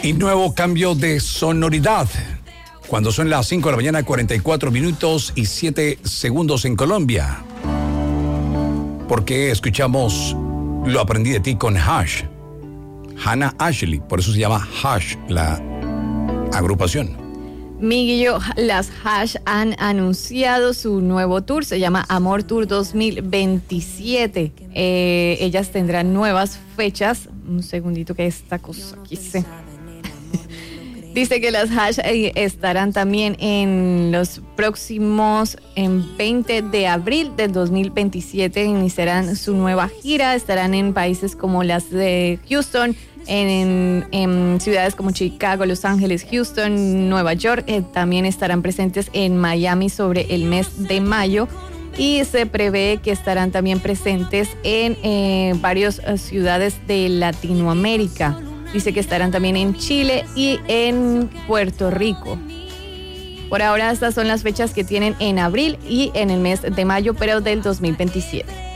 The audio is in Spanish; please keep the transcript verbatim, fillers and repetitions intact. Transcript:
Y nuevo cambio de sonoridad. Cuando son las cinco de la mañana, cuarenta y cuatro minutos y siete segundos en Colombia. Porque escuchamos Lo aprendí de ti con Hash. Hannah Ashley, por eso se llama Hash, la agrupación. Miguel, las Hash han anunciado su nuevo tour, se llama Amor Tour dos mil veintisiete. Eh, ellas tendrán nuevas fechas. Un segundito que esta cosa aquí se... Dice que las Hash eh, estarán también en los próximos, en veinte de abril del dos mil veintisiete, iniciarán su nueva gira, estarán en países como las de Houston, en, en ciudades como Chicago, Los Ángeles, Houston, Nueva York, eh, también estarán presentes en Miami sobre el mes de mayo y se prevé que estarán también presentes en eh, varias eh, ciudades de Latinoamérica. Dice que estarán también en Chile y en Puerto Rico. Por ahora estas son las fechas que tienen en abril y en el mes de mayo, pero del dos mil veintisiete.